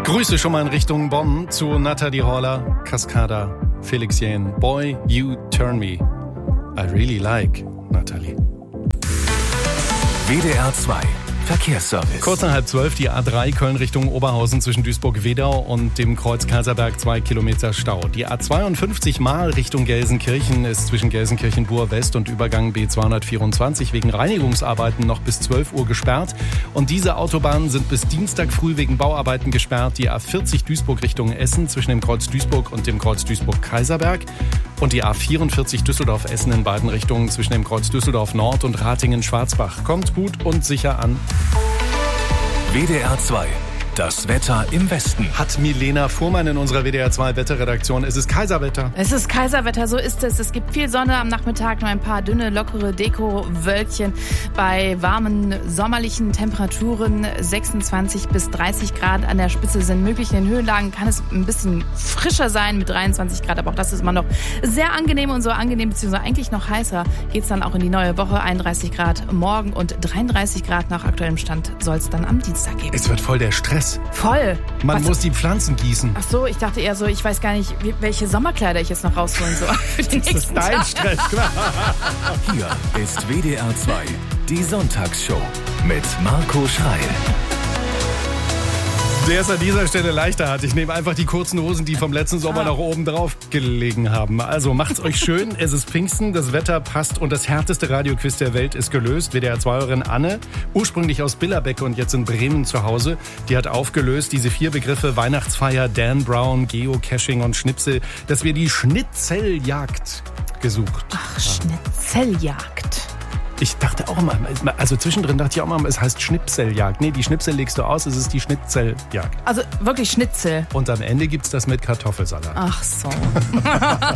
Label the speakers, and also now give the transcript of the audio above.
Speaker 1: Grüße schon mal in Richtung Bonn zu Nathalie Horler, Cascada, Felix Jähn. Boy, you turn me. I really like Nathalie.
Speaker 2: WDR 2 Verkehrsservice.
Speaker 1: Kurz nach 11:30 die A3 Köln Richtung Oberhausen zwischen Duisburg-Wedau und dem Kreuz Kaiserberg 2 Kilometer Stau. Die A52 Mal Richtung Gelsenkirchen ist zwischen Gelsenkirchen-Buhr West und Übergang B224 wegen Reinigungsarbeiten noch bis 12 Uhr gesperrt. Und diese Autobahnen sind bis Dienstag früh wegen Bauarbeiten gesperrt. Die A40 Duisburg Richtung Essen zwischen dem Kreuz Duisburg und dem Kreuz Duisburg-Kaiserberg. Und die A44 Düsseldorf-Essen in beiden Richtungen zwischen dem Kreuz Düsseldorf Nord und Ratingen-Schwarzbach. Kommt gut und sicher an.
Speaker 2: WDR 2. Das Wetter im Westen.
Speaker 1: Hat Milena Fuhrmann in unserer WDR 2 Wetterredaktion. Es ist Kaiserwetter.
Speaker 3: Es ist Kaiserwetter, so ist es. Es gibt viel Sonne am Nachmittag, nur ein paar dünne, lockere Deko-Wölkchen. Bei warmen, sommerlichen Temperaturen 26 bis 30 Grad an der Spitze sind möglich. In den Höhenlagen kann es ein bisschen frischer sein mit 23 Grad, aber auch das ist immer noch sehr angenehm und so angenehm, beziehungsweise eigentlich noch heißer geht es dann auch in die neue Woche. 31 Grad morgen und 33 Grad nach aktuellem Stand soll es dann am Dienstag geben.
Speaker 1: Es wird voll der Stress.
Speaker 3: Voll.
Speaker 1: Man muss die Pflanzen gießen.
Speaker 3: Ach so, ich dachte eher so, ich weiß gar nicht, welche Sommerkleider ich jetzt noch rausholen soll für den nächsten
Speaker 1: Das ist dein
Speaker 3: Tag.
Speaker 1: Stress, klar.
Speaker 2: Hier ist WDR 2, die Sonntagsshow mit Marco Schreil.
Speaker 1: Der es an dieser Stelle leichter hat. Ich nehme einfach die kurzen Hosen, die vom letzten Sommer noch oben drauf gelegen haben. Also macht's euch schön. Es ist Pfingsten, das Wetter passt und das härteste Radioquiz der Welt ist gelöst. WDR-2-Hörerin Anne, ursprünglich aus Billerbeck und jetzt in Bremen zu Hause, die hat aufgelöst diese 4 Begriffe Weihnachtsfeier, Dan Brown, Geocaching und Schnipsel, dass wir die Schnitzeljagd gesucht.
Speaker 3: Ach, Schnitzeljagd.
Speaker 1: Ich dachte auch immer, also zwischendrin dachte ich auch immer, es heißt Schnipseljagd. Nee, die Schnipsel legst du aus, es ist die Schnitzeljagd.
Speaker 3: Also wirklich Schnitzel.
Speaker 1: Und am Ende gibt's das mit Kartoffelsalat.
Speaker 3: Ach so.